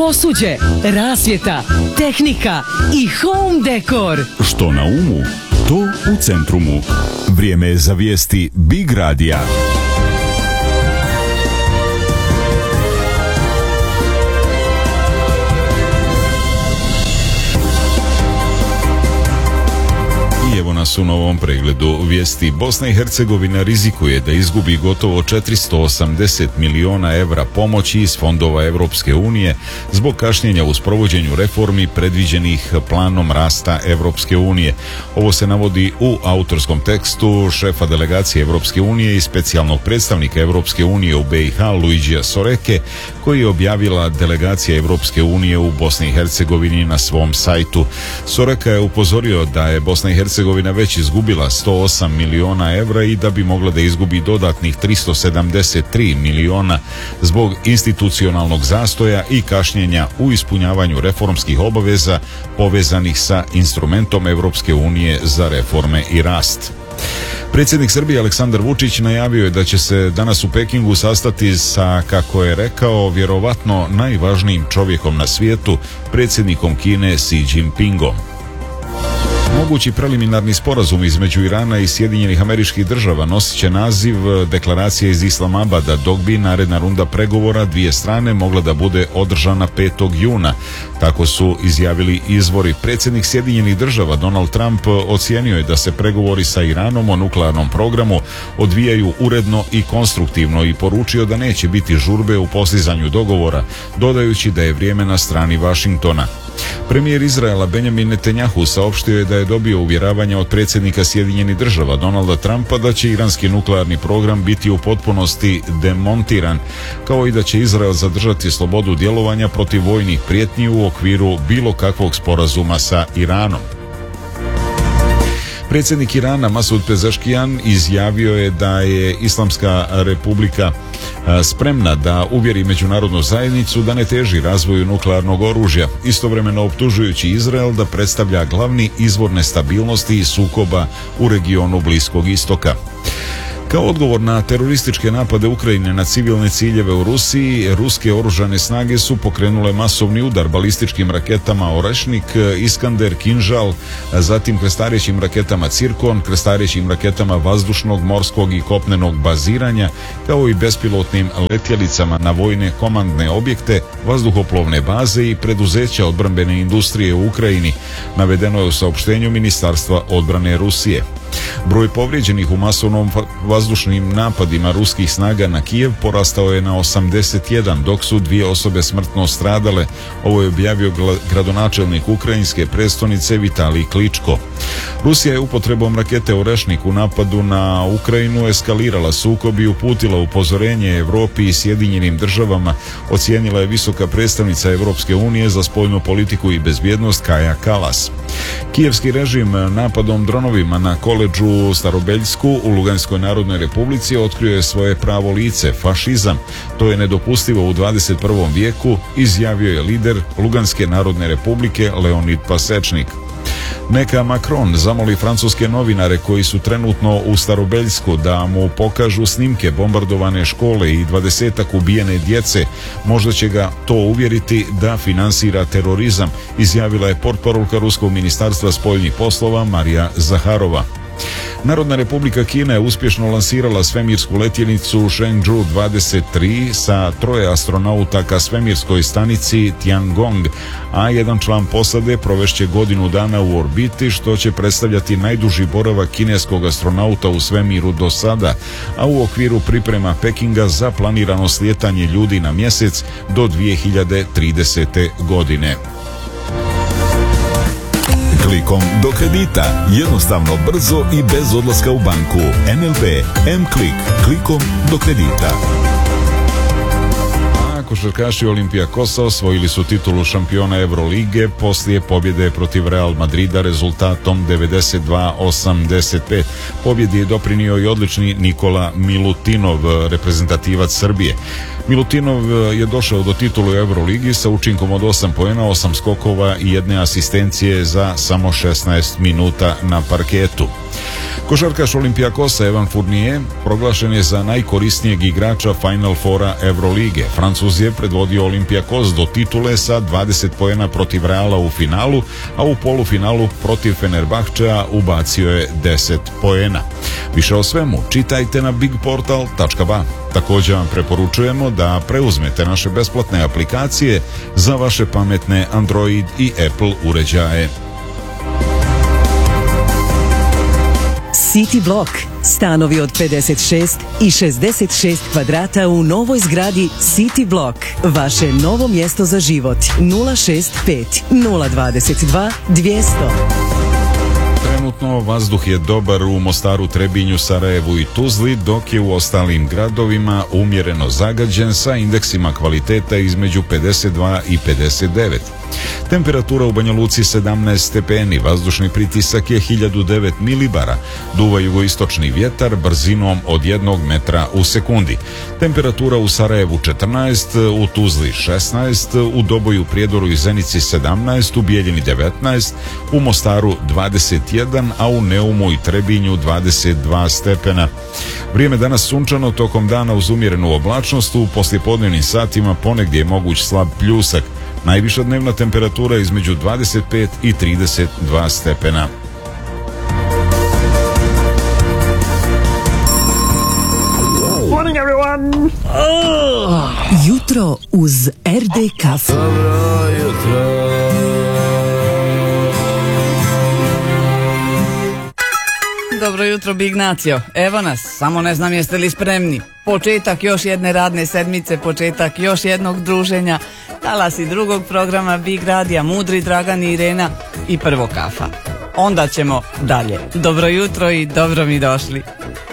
posuđe, rasvjeta, tehnika i home dekor. Što na umu, to u Centrumu. Vrijeme je za vijesti Big Radija. Evo nas u novom pregledu vijesti. Bosna i Hercegovina rizikuje da izgubi gotovo 480 milijuna evra pomoći iz fondova Europske unije zbog kašnjenja u sprovođenju reformi predviđenih planom rasta Europske unije. Ovo se navodi u autorskom tekstu šefa delegacije Europske unije i specijalnog predstavnika Europske unije u BiH Luigija Soreke, koji je objavila delegacija Europske unije u Bosni i Hercegovini na svom sajtu. Soreka je upozorio da je Bosna i Hercegovina već izgubila 108 milijuna evra i da bi mogla da izgubi dodatnih 373 milijuna zbog institucionalnog zastoja i kašnjenja u ispunjavanju reformskih obaveza povezanih sa instrumentom Europske unije za reforme i rast. Predsjednik Srbije Aleksandar Vučić najavio je da će se danas u Pekingu sastati sa, kako je rekao, vjerovatno najvažnijim čovjekom na svijetu, predsjednikom Kine Xi Jinpingom. Mogući preliminarni sporazum između Irana i Sjedinjenih Američkih Država nosit će naziv Deklaracije iz Islamabada, dok bi naredna runda pregovora dvije strane mogla da bude održana 5. juna. Tako su izjavili izvori. Predsjednik Sjedinjenih Država Donald Trump ocijenio je da se pregovori sa Iranom o nuklearnom programu odvijaju uredno i konstruktivno i poručio da neće biti žurbe u postizanju dogovora, dodajući da je vrijeme na strani Vašingtona. Premijer Izraela Benjamin Netanjahu saopštio je da je dobio uvjeravanja od predsjednika Sjedinjenih Država Donalda Trumpa da će iranski nuklearni program biti u potpunosti demontiran, kao i da će Izrael zadržati slobodu djelovanja protiv vojnih prijetnji u okviru bilo kakvog sporazuma sa Iranom. Predsjednik Irana Masud Pezeškijan izjavio je da je Islamska republika spremna da uvjeri međunarodnu zajednicu da ne teži razvoju nuklearnog oružja, istovremeno optužujući Izrael da predstavlja glavni izvor nestabilnosti i sukoba u regionu Bliskog istoka. Kao odgovor na terorističke napade Ukrajine na civilne ciljeve u Rusiji, ruske oružane snage su pokrenule masovni udar balističkim raketama Orešnik, Iskander, Kinžal, zatim krstarećim raketama Cirkon, krstarećim raketama vazdušnog, morskog i kopnenog baziranja, kao i bespilotnim letjelicama na vojne komandne objekte, vazduhoplovne baze i preduzeća odbrambene industrije u Ukrajini, navedeno je u saopštenju Ministarstva odbrane Rusije. Broj povrijeđenih u masovnom vazdušnim napadima ruskih snaga na Kijev porastao je na 81, dok su 2 osobe smrtno stradale. Ovo je objavio gradonačelnik ukrajinske prestonice Vitalij Kličko. Rusija je upotrebom rakete Orešnik u napadu na Ukrajinu eskalirala sukob i uputila upozorenje Europi i Sjedinjenim Državama, ocijenila je visoka predstavnica Europske unije za spoljnu politiku i bezbjednost Kaja Kalas. Kijevski režim napadom dronovima na koledžu Starobeljsku u Luganskoj narodnoj republici otkrio je svoje pravo lice, fašizam. To je nedopustivo u 21. vijeku, izjavio je lider Luganske narodne republike Leonid Pasečnik. Neka Macron zamoli francuske novinare koji su trenutno u Starobeljsku da mu pokažu snimke bombardovane škole i 20 ubijene djece. Možda će ga to uvjeriti da finansira terorizam, izjavila je portparolka Ruskog ministarstva spoljnih poslova Marija Zaharova. Narodna republika Kina je uspješno lansirala svemirsku letjelicu Changzhou 23 sa 3 astronauta ka svemirskoj stanici Tiangong, a jedan član posade provešće godinu dana u orbiti, što će predstavljati najduži boravak kineskog astronauta u svemiru do sada, a u okviru priprema Pekinga za planirano slijetanje ljudi na mjesec do 2030. godine. Klikom do kredita. Jednostavno, brzo i bez odlaska u banku. NLB M-Klik. Klikom do kredita. Košarkaši Olimpijakosa osvojili su titulu šampiona Eurolige poslije pobjede protiv Real Madrida rezultatom 92-85. Pobjedi je doprinio i odlični Nikola Milutinov, reprezentativac Srbije. Milutinov je došao do titulu u Euroligi sa učinkom od 8 poena, 8 skokova i 1 asistencije za samo 16 minuta na parketu. Košarkaš Olympiakosa Evan Fournier proglašen je za najkorisnijeg igrača Final Fora Evrolige. Francuz je predvodio Olympiakos do titule sa 20 poena protiv Reala u finalu, a u polufinalu protiv Fenerbahčea ubacio je 10 poena. Više o svemu čitajte na bigportal.ba. Također vam preporučujemo da preuzmete naše besplatne aplikacije za vaše pametne Android i Apple uređaje. City Block. Stanovi od 56 i 66 kvadrata u novoj zgradi City Block. Vaše novo mjesto za život. 065 022 200. Trenutno vazduh je dobar u Mostaru, Trebinju, Sarajevu i Tuzli, dok je u ostalim gradovima umjereno zagađen sa indeksima kvaliteta između 52 i 59. Temperatura u Banja Luci 17 stepeni, vazdušni pritisak je 1009 milibara, duva jugoistočni vjetar brzinom od 1 metra u sekundi. Temperatura u Sarajevu 14, u Tuzli 16, u Doboju, Prijedoru i Zenici 17, u Bijeljini 19, u Mostaru 21, a u Neumu i Trebinju 22 stepena. Vrijeme danas sunčano, tokom dana uz umjerenu oblačnost, u poslijepodnevnim satima ponegdje je moguć slab pljusak. Najviša dnevna temperatura između 25 i 32 stepena. Morning everyone! Jutro uz RD kafu. Dobro jutro. Dobro jutro, Big Nacio. Evo nas, samo ne znam jeste li spremni. Početak još jedne radne sedmice, početak još jednog druženja, talasi drugog programa Big Radija, Mudri, Dragan i Irena i prvo kafa. Onda ćemo dalje. Dobro jutro i dobro mi došli.